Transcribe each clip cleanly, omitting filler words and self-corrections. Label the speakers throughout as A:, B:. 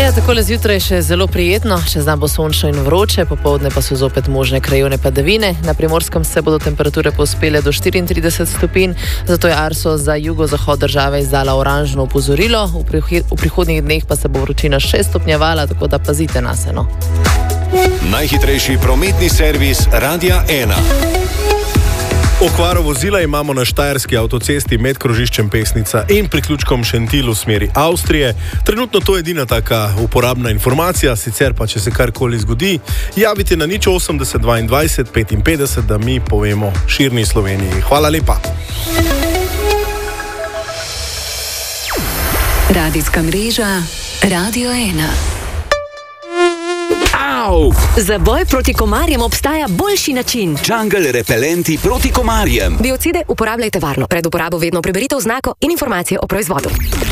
A: Ja, takole zjutraj še zelo prijetno, čez dan bo sončno in vroče, popoldne pa so zopet možne krajevne padavine. Na Primorskem se bodo temperature povzpele do 34 stopinj, zato je Arso za jugozahod države izdala oranžno opozorilo. V prihodnjih dneh pa se bo vročina še stopnjevala, tako da pazite nase, no.
B: Najhitrejši prometni servis Radia 1.
C: Okvaro vozila imamo na štajerski avtocesti med krožiščem Pesnica in priključkom Šentil v smeri Avstrije. Trenutno to je edina taka uporabna informacija, sicer pa, če se karkoli zgodi, javite na 080 22 55, da mi povemo širni Sloveniji. Hvala lepa.
D: Radijska mreža Radio 1.
E: Za boj proti komarjem obstaja boljši način.
F: Jungle repelenti proti komarjem.
E: Biocide uporabljajte varno. Pred uporabo vedno preberite oznako in informacije o proizvodu.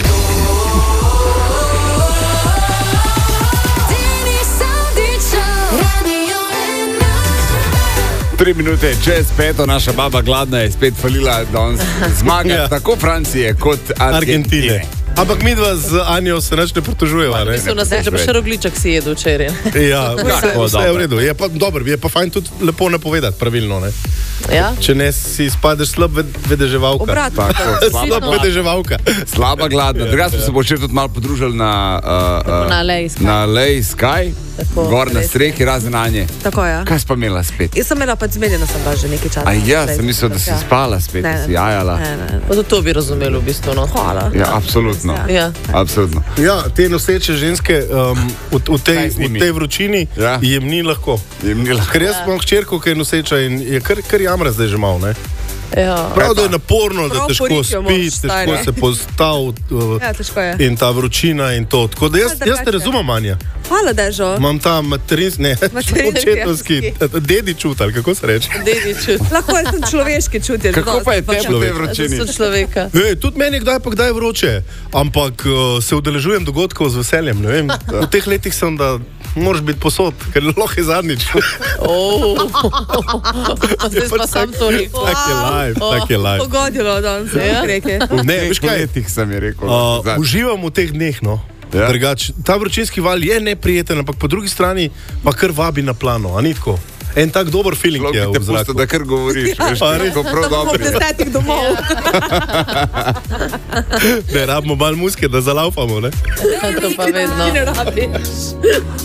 G: 3 minute čez 5, naša baba gladna je spet falila danes zmaga tako Francije kot Argentine.
C: Ampak mi dva z Anjo se nič ne pritožujeva, ne?
A: Mislim, da se že pa še rogliček si jedu včeraj.
C: Ja, vse je v redu. Je pa dobro, je pa fajn tudi lepo napovedati, pravilno, ne?
A: Ja?
C: Če ne si spadeš slab vedeževalka.
A: Obratno.
C: Slab vedeževalka.
G: Slaba gladna. Drugače smo se bo včeraj tudi malo podružili na Lej Sky. Gor na streki, razen Anje.
H: Tako, ja.
G: Kaj si pa imela spet?
H: Jaz sem imela pa zmenjena sem bila že nekaj časa.
G: A ja, sem mislil, da si spala spet, da si jajala.
A: Pa to bi razumeli v bistvu, no.
H: Hvala.
G: Ja, absolutno.
A: Ja.
G: Absolutno.
C: Ja, te noseče ženske v tej vročini jim ni lahko. Ker jaz imam hčerko, ki je noseča in je kar jamra zdaj že malo, ne?
A: Ja.
C: Prav, da je naporno, da težko spi, težko se postavi in ta vročina in to. Tako da jaz te razumem, Anja.
H: Hvala, Dežo.
C: Imam ta očetovski dedi čut, ali kako se reče?
A: Dedi čut.
H: Lahko je tudi človeški čut.
G: Kako pa je tebi v tej vročini?
A: Človeka.
C: Tudi meni kdaj pa kdaj vroče, ampak se udeležujem dogodkov z veseljem, ne vem. V teh letih sem, da moraš biti posod, ker lahko je zadnjič.
A: Zdaj pa sam to rekel.
C: Tak je live.
H: Pogodilo danes, reke.
C: Ne, veš kaj?
G: Letih sem je rekel.
C: Uživam v teh dneh, no.
G: Ja.
C: Drugač, ta vročinski val je neprijeten, ampak po drugi strani pa kar vabi na plano, a ni tako? En tak dober feeling je v zraku.
G: Da kar govoriš, veš, kako prav dobro je.
H: Desetih domov.
C: Ne, rabimo malo muske, da zalaufamo, ne?
A: To pa vedno.
H: Ne rabiš.